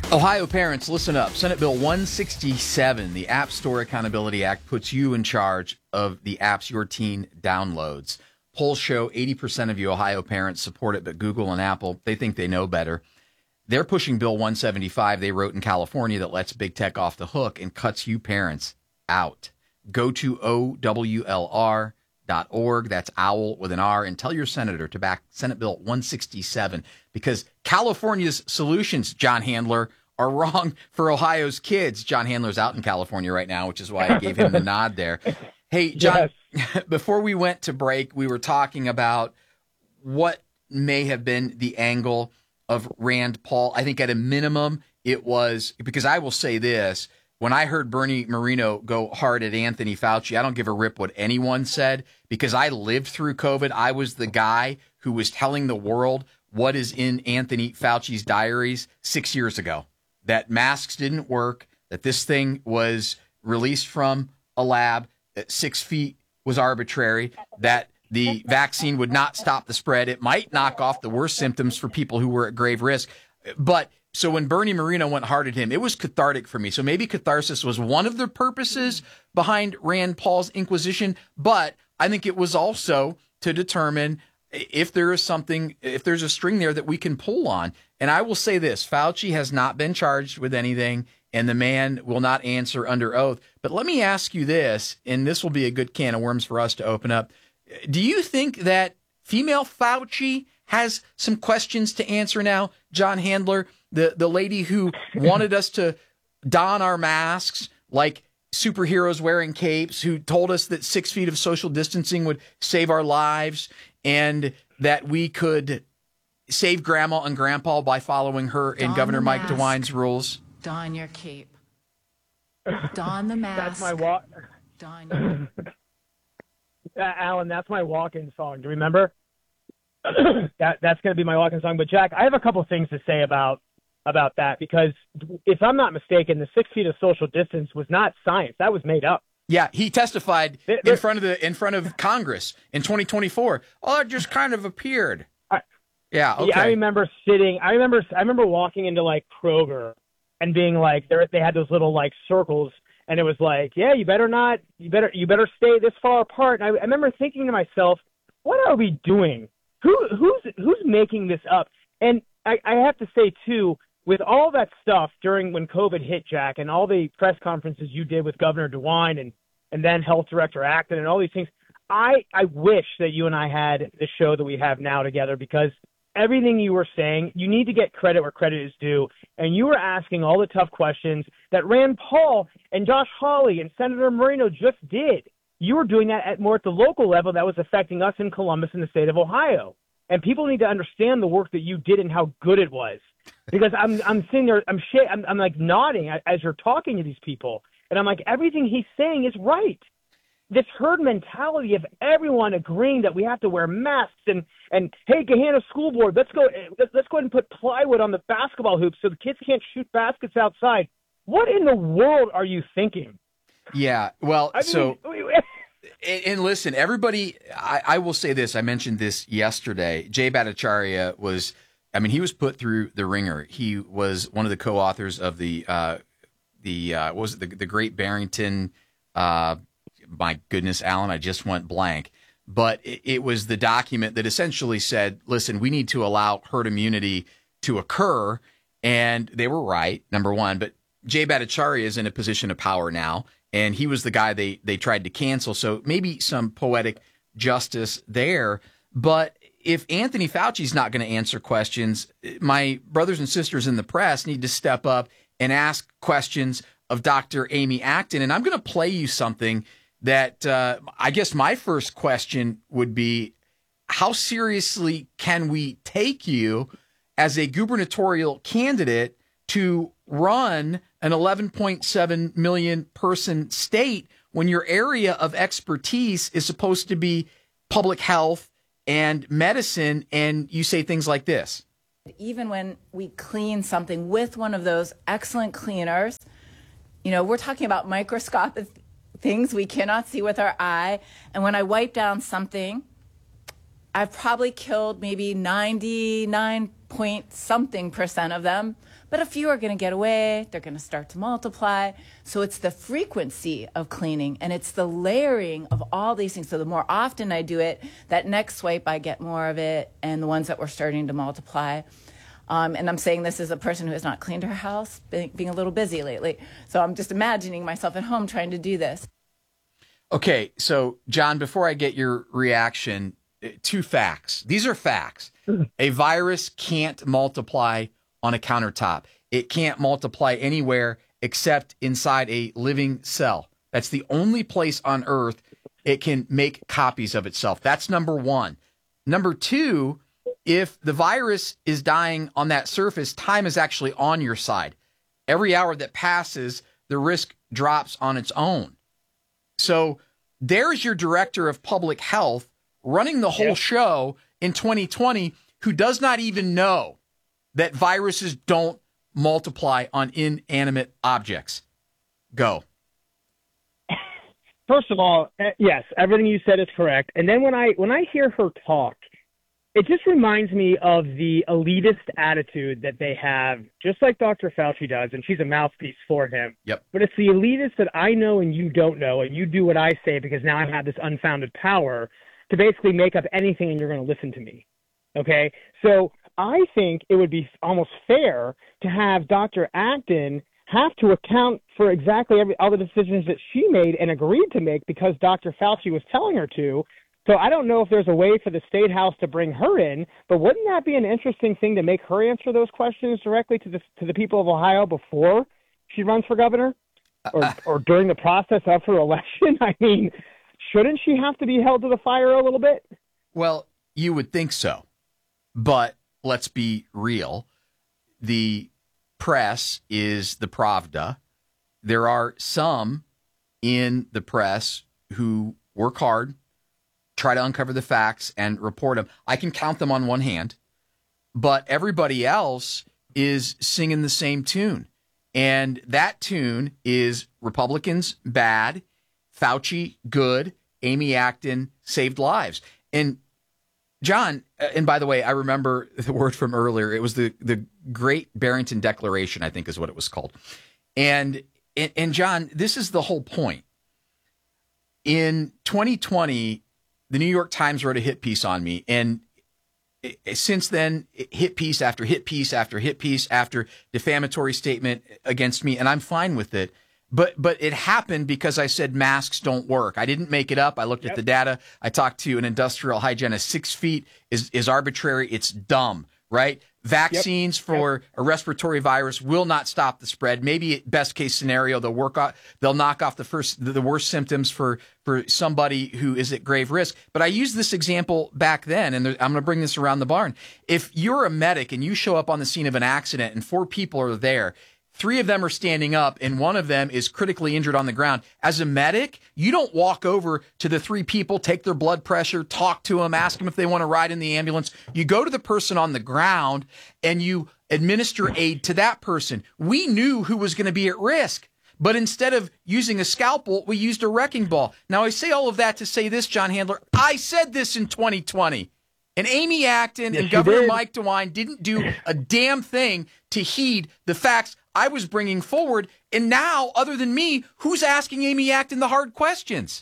Ohio parents, listen up. Senate Bill 167, the App Store Accountability Act, puts you in charge of the apps your teen downloads. Polls show 80% of you Ohio parents support it, but Google and Apple, they think they know better. They're pushing Bill 175 they wrote in California that lets big tech off the hook and cuts you parents out. Go to OWLR.org, that's OWL with an R, and tell your senator to back Senate Bill 167 because California's solutions, John Handler, are wrong for Ohio's kids. John Handler's out in California right now, which is why I gave him the nod there. Hey, John, yes. Before we went to break, we were talking about what may have been the angle of Rand Paul. I think at a minimum it was, because I will say this, when I heard Bernie Moreno go hard at Anthony Fauci, I don't give a rip what anyone said because I lived through COVID. I was the guy who was telling the world what is in Anthony Fauci's diaries 6 years ago, that masks didn't work, that this thing was released from a lab, that 6 feet was arbitrary, that the vaccine would not stop the spread. It might knock off the worst symptoms for people who were at grave risk. But so when Bernie Moreno went hard at him, it was cathartic for me. So maybe catharsis was one of the purposes behind Rand Paul's inquisition. But I think it was also to determine if there is something, if there's a string there that we can pull on. And I will say this, Fauci has not been charged with anything, and the man will not answer under oath. But let me ask you this, and this will be a good can of worms for us to open up. Do you think that female Fauci has some questions to answer now? John Handler, the lady who wanted us to don our masks like superheroes wearing capes, who told us that 6 feet of social distancing would save our lives and that we could save grandma and grandpa by following her and Governor Mike DeWine's rules. Don your cape. Don the mask. That's my walk. Don your... Alan, that's my walk-in song. Do you remember? That's going to be my walk-in song. But Jack, I have a couple things to say about that, because if I'm not mistaken, the 6 feet of social distance was not science. That was made up. Yeah, he testified in front of Congress in 2024. Oh, it just kind of appeared. Yeah, okay. Yeah, I remember walking into like Kroger and being like, they had those little like circles, and it was like, yeah, you better stay this far apart. And I remember thinking to myself, what are we doing? Who's making this up? And I have to say too, with all that stuff when COVID hit, Jack, and all the press conferences you did with Governor DeWine and then Health Director Acton and all these things, I wish that you and I had the show that we have now together, because everything you were saying, you need to get credit where credit is due. And you were asking all the tough questions that Rand Paul and Josh Hawley and Senator Moreno just did. You were doing that more at the local level that was affecting us in Columbus in the state of Ohio. And people need to understand the work that you did and how good it was. Because I'm sitting there, I'm like nodding as you're talking to these people. And I'm like, everything he's saying is right. This herd mentality of everyone agreeing that we have to wear masks and hey, Gahanna School Board, let's go ahead and put plywood on the basketball hoops so the kids can't shoot baskets outside. What in the world are you thinking? Yeah, well, and listen, everybody, I will say this. I mentioned this yesterday. Jay Bhattacharya he was put through the ringer. He was one of the co-authors of the Great Barrington. My goodness, Alan, I just went blank. But it was the document that essentially said, listen, we need to allow herd immunity to occur. And they were right, number one. But Jay Bhattacharya is in a position of power now, and he was the guy they tried to cancel. So maybe some poetic justice there. But if Anthony Fauci's not going to answer questions, my brothers and sisters in the press need to step up and ask questions of Dr. Amy Acton. And I'm going to play you something that I guess my first question would be, how seriously can we take you as a gubernatorial candidate to run an 11.7 million person state when your area of expertise is supposed to be public health and medicine, and you say things like this? Even when we clean something with one of those excellent cleaners, we're talking about microscopic things we cannot see with our eye. And when I wipe down something, I've probably killed maybe 99% point something percent of them, but a few are going to get away. They're going to start to multiply. So it's the frequency of cleaning, and it's the layering of all these things. So the more often I do it, that next swipe I get more of it, and the ones that were starting to multiply. And I'm saying this as a person who has not cleaned her house, being a little busy lately. So I'm just imagining myself at home trying to do this. Okay, so John, before I get your reaction, 2 facts. These are facts. A virus can't multiply on a countertop. It can't multiply anywhere except inside a living cell. That's the only place on Earth it can make copies of itself. That's number 1. Number 2, if the virus is dying on that surface, time is actually on your side. Every hour that passes, the risk drops on its own. So there's your director of public health running the whole show in 2020 who does not even know that viruses don't multiply on inanimate objects. Go. First of all, yes, everything you said is correct. And then when I hear her talk, it just reminds me of the elitist attitude that they have, just like Dr. Fauci does, and she's a mouthpiece for him. Yep. But it's the elitist that I know and you don't know, and you do what I say because now I have this unfounded power to basically make up anything and you're going to listen to me. Okay? So I think it would be almost fair to have Dr. Acton have to account for exactly all the decisions that she made and agreed to make because Dr. Fauci was telling her to. So I don't know if there's a way for the State House to bring her in, but wouldn't that be an interesting thing to make her answer those questions directly to the people of Ohio before she runs for governor or during the process of her election? I mean, shouldn't she have to be held to the fire a little bit? Well, you would think so. But let's be real. The press is the Pravda. There are some in the press who work hard, try to uncover the facts and report them. I can count them on one hand, but everybody else is singing the same tune. And that tune is Republicans bad, Fauci good, Amy Acton saved lives. And John, and by the way, I remember the word from earlier. It was the Great Barrington Declaration, I think is what it was called. And John, this is the whole point. In 2020, the New York Times wrote a hit piece on me, and since then, hit piece after hit piece after hit piece after defamatory statement against me, and I'm fine with it. But it happened because I said masks don't work. I didn't make it up. I looked at the data. I talked to an industrial hygienist. 6 feet is arbitrary. It's dumb, right? Vaccines for a respiratory virus will not stop the spread. Maybe best case scenario, they'll knock off the worst symptoms for somebody who is at grave risk. But I used this example back then, and I'm going to bring this around the barn. If you're a medic and you show up on the scene of an accident and 4 people are there, 3 of them are standing up and 1 of them is critically injured on the ground. As a medic, you don't walk over to the 3 people, take their blood pressure, talk to them, ask them if they want to ride in the ambulance. You go to the person on the ground and you administer aid to that person. We knew who was going to be at risk, but instead of using a scalpel, we used a wrecking ball. Now, I say all of that to say this, John Handler. I said this in 2020. And Amy Acton and Governor Mike DeWine didn't do a damn thing to heed the facts I was bringing forward. And now, other than me, who's asking Amy Acton the hard questions?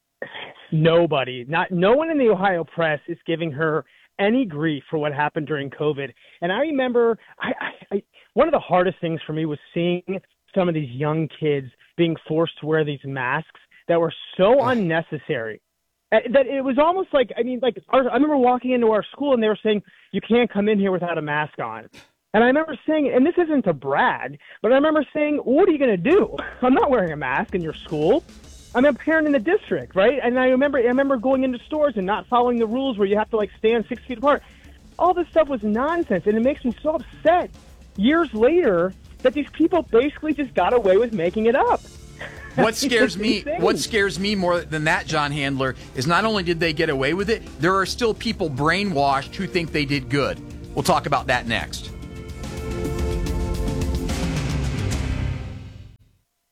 Nobody. No one in the Ohio press is giving her any grief for what happened during COVID. And I remember one of the hardest things for me was seeing some of these young kids being forced to wear these masks that were so unnecessary. That it was almost like, I remember walking into our school and they were saying, you can't come in here without a mask on. And I remember saying, and this isn't to brag, but I remember saying, what are you going to do? I'm not wearing a mask in your school. I'm a parent in the district, right? And I remember going into stores and not following the rules where you have to stand 6 feet apart. All this stuff was nonsense. And it makes me so upset years later that these people basically just got away with making it up. What scares me more than that, John Handler, is not only did they get away with it, there are still people brainwashed who think they did good. We'll talk about that next.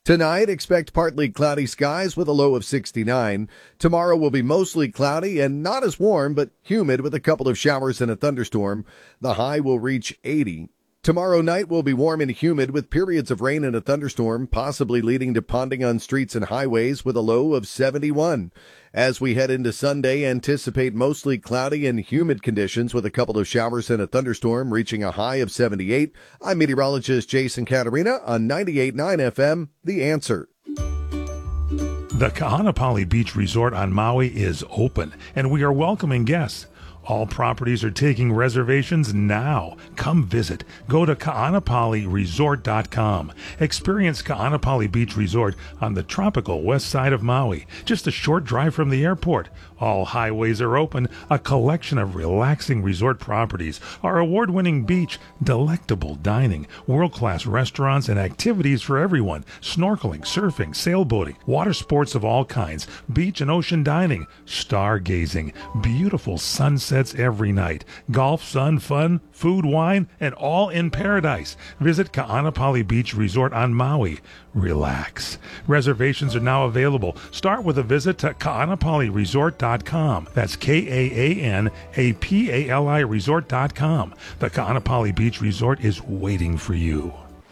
Tonight, expect partly cloudy skies with a low of 69. Tomorrow will be mostly cloudy and not as warm, but humid with a couple of showers and a thunderstorm. The high will reach 80. Tomorrow night will be warm and humid with periods of rain and a thunderstorm, possibly leading to ponding on streets and highways with a low of 71. As we head into Sunday, anticipate mostly cloudy and humid conditions with a couple of showers and a thunderstorm, reaching a high of 78. I'm meteorologist Jason Caterina on 98.9 FM, The Answer. The Ka'anapali Beach Resort on Maui is open, and we are welcoming guests. All properties are taking reservations now. Come visit. Go to Ka'anapaliResort.com. Experience Ka'anapali Beach Resort on the tropical west side of Maui, just a short drive from the airport. All highways are open, a collection of relaxing resort properties, our award-winning beach, delectable dining, world-class restaurants, and activities for everyone. Snorkeling, surfing, sailboating, water sports of all kinds, beach and ocean dining, stargazing, beautiful sunsets every night, golf, sun, fun, food, wine, and all in paradise. Visit Ka'anapali Beach Resort on Maui. Relax. Reservations are now available. Start with a visit to Ka'anapaliResort.com. That's KAANAPALI Resort.com. The Ka'anapali Beach Resort is waiting for you.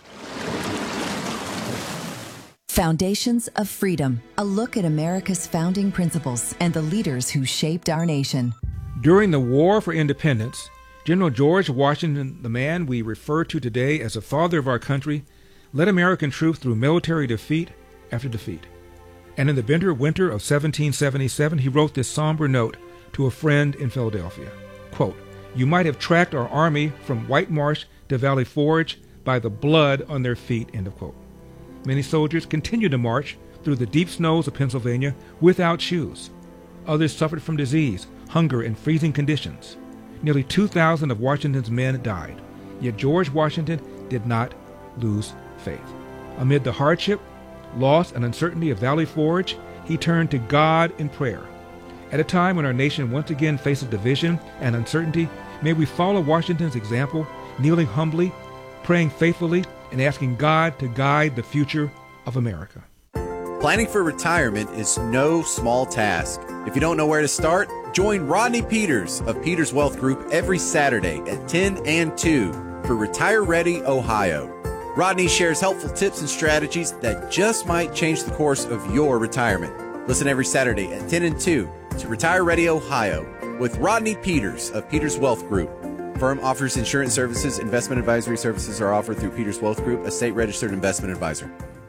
Foundations of Freedom, a look at America's founding principles and the leaders who shaped our nation. During the War for Independence, General George Washington, the man we refer to today as the father of our country, led American troops through military defeat after defeat. And in the bitter winter of 1777, he wrote this somber note to a friend in Philadelphia. Quote, "You might have tracked our army from White Marsh to Valley Forge by the blood on their feet," end of quote. Many soldiers continued to march through the deep snows of Pennsylvania without shoes. Others suffered from disease, hunger, and freezing conditions. Nearly 2,000 of Washington's men died. Yet George Washington did not lose faith. Amid the hardship, loss, and uncertainty of Valley Forge, he turned to God in prayer. At a time when our nation once again faces division and uncertainty, may we follow Washington's example, kneeling humbly, praying faithfully, and asking God to guide the future of America. Planning for retirement is no small task. If you don't know where to start, join Rodney Peters of Peters Wealth Group every Saturday at 10 and 2 for Retire Ready Ohio. Rodney shares helpful tips and strategies that just might change the course of your retirement. Listen every Saturday at 10 and 2 to Retire Ready Ohio with Rodney Peters of Peters Wealth Group. Firm offers insurance services. Investment advisory services are offered through Peters Wealth Group, a state-registered investment advisor.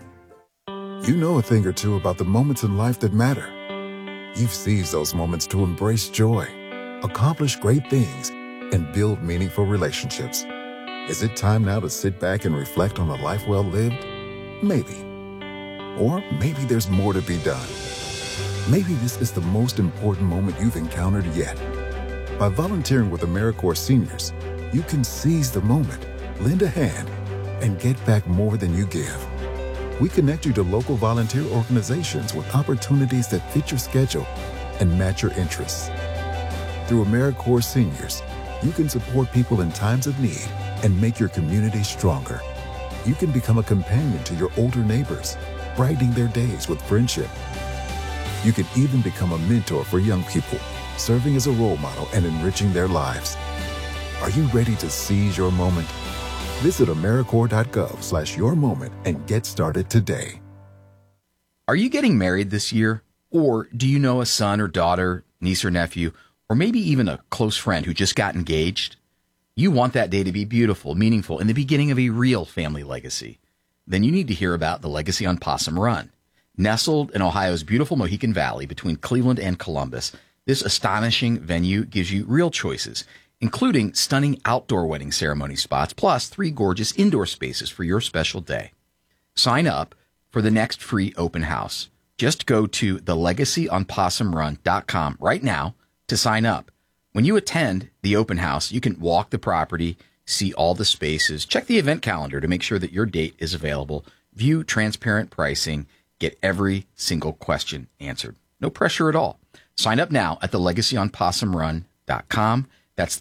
You know a thing or two about the moments in life that matter. You've seized those moments to embrace joy, accomplish great things, and build meaningful relationships. Is it time now to sit back and reflect on a life well lived? Maybe. Or maybe there's more to be done. Maybe this is the most important moment you've encountered yet. By volunteering with AmeriCorps Seniors, you can seize the moment, lend a hand, and get back more than you give. We connect you to local volunteer organizations with opportunities that fit your schedule and match your interests. Through AmeriCorps Seniors, you can support people in times of need and make your community stronger. You can become a companion to your older neighbors, brightening their days with friendship. You can even become a mentor for young people, serving as a role model and enriching their lives. Are you ready to seize your moment? Visit AmeriCorps.gov/yourmoment and get started today. Are you getting married this year? Or do you know a son or daughter, niece or nephew, or maybe even a close friend who just got engaged? You want that day to be beautiful, meaningful, and the beginning of a real family legacy. Then you need to hear about the Legacy on Possum Run. Nestled in Ohio's beautiful Mohican Valley between Cleveland and Columbus, this astonishing venue gives you real choices, including stunning outdoor wedding ceremony spots, plus 3 gorgeous indoor spaces for your special day. Sign up for the next free open house. Just go to thelegacyonpossumrun.com right now to sign up. When you attend the open house, you can walk the property, see all the spaces, check the event calendar to make sure that your date is available, view transparent pricing, get every single question answered. No pressure at all. Sign up now at thelegacyonpossumrun.com. That's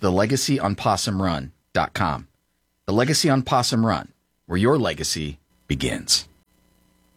thelegacyonpossumrun.com. The Legacy on Possum Run, where your legacy begins.